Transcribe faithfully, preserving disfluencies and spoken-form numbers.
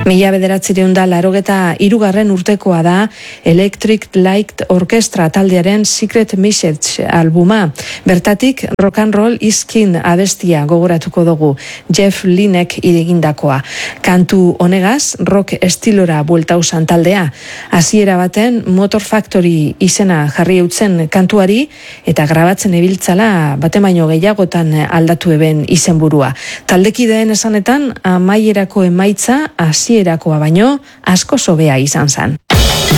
Mila bederatzireun da larogeta irugarren urtekoa da Electric Light Orchestra taldearen Secret Message albuma. Bertatik rock and roll iskin abestia gogoratuko dugu, Jeff Lynnek egindakoa. Kantu honegaz rock estilora bueltausan taldea. Hasiera baten Motor Factory izena jarri eutzen kantuari eta grabatzen ibiltzala bate baino gehiagotan aldatu eben izenburua. Taldekideen esanetan amaierako emaitza hasierakoa baino asko hobea izan zen.